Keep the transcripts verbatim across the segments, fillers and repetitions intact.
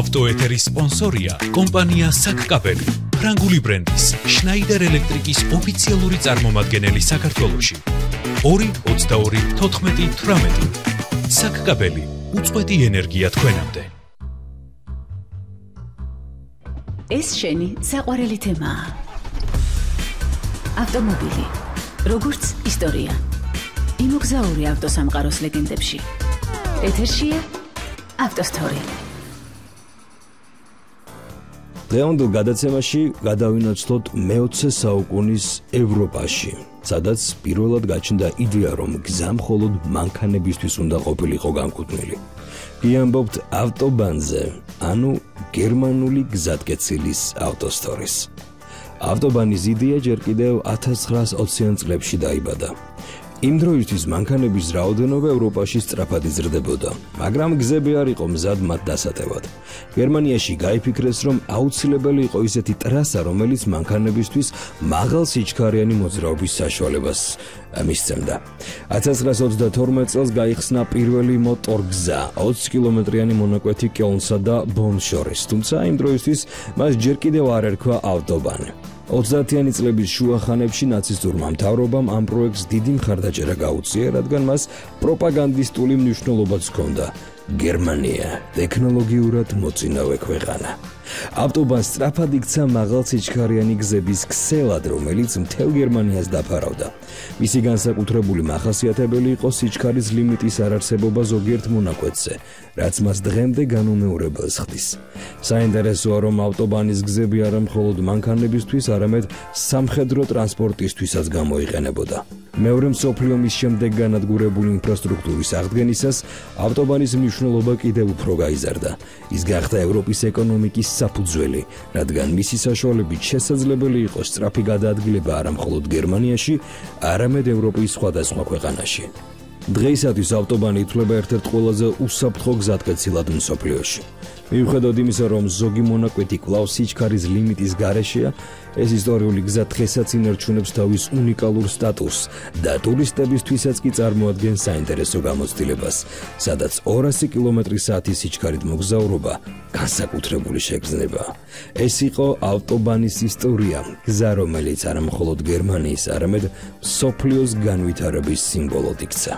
ავტოეთერის სპონსორია კომპანია საკკაბელი, ფრანგული ბრენდის შნაიდერ ელექტრიკის ოფიციალური წარმომადგენელი საქართველოში. ორი ოცდაორი თოთხმეტი თვრამეტი. საკკაბელი, უწყვეტი ენერგია თქვენამდე. ეს შენი საყვარელი თემაა. ავტომობილი, როგორც ისტორია. იმოგზაური ავტოსამყაროს ლეგენდებში. ეთერშია ავტოსტორი. დღევანდელ გადაცემაში გადავინაცვლოთ მეოცე საუკუნის ევროპაში, სადაც პირველად გაჩნდა იდეა, რომ გზა მხოლოდ მანქანებისთვის უნდა ყოფილიყო განკუთვნილი. ვიამბობთ ავტობანზე, ანუ გერმანული გზატკეცილის ავტოსტორის. ავტობანის იდეა ჯერ კიდევ ათას ცხრაას ოციან წლებში დაიბადა. იმ დროისთვის მანქანების რაოდენობა ევროპაში სწრაფად იზრდებოდა, მაგრამ გზები არ იყო მზად მათ დასატევად. გერმანიაში გაიფიქრეს, რომ აუცილებელი იყო ისეთი ტრასა, რომელიც მანქანებისთვის მაღალ სიჩქარიანი მოძრაობის საშუალებას მისცემდა. ათას ცხრაას ოცდათორმეტ წელს გაიხსნა პირველი მოტორგზა, ოცი კილომეტრიანი მონაკვეთი კელნსა და ბონს შორის, თუმცა იმ დროისთვის მას ჯერ კიდევ არ ერქვა ავტობანი. ოცდაათიანი წლების შუა ხანებში ნაცისტურმა მთავრობამ ამ პროექტს დიდი მხარდაჭერა გაუწია, რადგან მას პროპაგანდისტული მნიშვნელობაც ჰქონდა. გერმანია ტექნოლოგიურად მოწინავე ქვეყანა. ავტობანს სწრაფად იქცა მაღალსიჩქარიანი გზების ქსელად, რომელიც მთელ გერმანიას დაფარავდა. მისი განსაკუთრებული მახასიათებელი იყო სიჩქარის ლიმიტის არარსებობა ზოგიერთ მონაკვეთზე, რაც მას დღემდე განუმეორებელს ხდის. საინტერესოა, რომ ავტობანის გზები არა მხოლოდ მანქანებისთვის, არამედ სამხედრო ტრანსპორტისთვისაც გამოიყენებოდა. მეორე მსოფლიო ომის შემდეგ განადგურებული ინფრასტრუქტურის აღდგენისას ავტობანის მნიშვნელობა კიდევ უფრო გაიზარდა. ის გახდა ევროპის ეკონომიკის საფუძველი, რადგან მისი საშუალებით შესაძლებელი იყო სწრაფი გადაადგილება არა მხოლოდ გერმანიაში, არამედ ევროპის სხვადასხვა ქვეყანაში. დღეისათვის ავტობანი ითვლება ერთ-ერთ ყველაზე უსაფრთხო გზატკეცილად მსოფლიოში. მიუხედავად იმისა, რომ ზოგი მონაკვეთი კვლავ სიჩქარის ლიმიტის გარეშეა, ეს ისტორიული გზა დღესაც ინარჩუნებს თავის უნიკალურ სტატუსს და ტურისტებისთვისაც კი წარმოადგენს საინტერესო გამოცდილებას, სადაც ორასი კილომეტრის საათის სიჩქარით მოგზაურობა განსაკუთრებული შეგრძნებაა. ეს იყო ავტობანის ისტორია, გზა, რომელიც არა მხოლოდ გერმანიის, არამედ მსოფლიოს განვითარების სიმბოლოდ იქცა.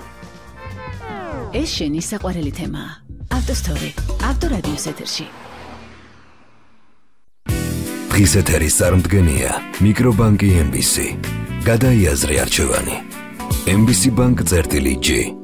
ეს შენი საყვარელი თემაა. ავტოსტორი, ავტორადიოს ეთერში. დღის ეთერის წარმომადგენია მიკრობანკი ემ ბი სი. გადაიაზრე არჩევანი. ემ ბი სი ბანკ წერტილი ჯი.